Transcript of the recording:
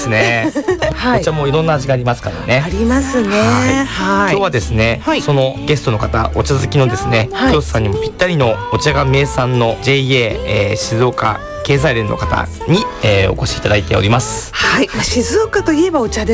ですね。 はい、 お茶もいろんな味がありますからね。 ありますね。 はい、今日はですね、 はい、 そのゲストの方、お茶好きのですね、 はい、 京都さんにもぴったりのお茶が名産の JA、静岡経済連の方に、お越しいただいております。 はい、静岡といえばお茶です